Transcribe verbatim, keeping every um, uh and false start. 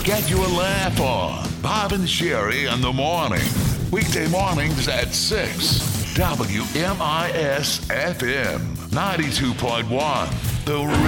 get you a laugh on. Bob and Sherry in the morning. Weekday mornings at six. W M I S F M ninety-two point one. The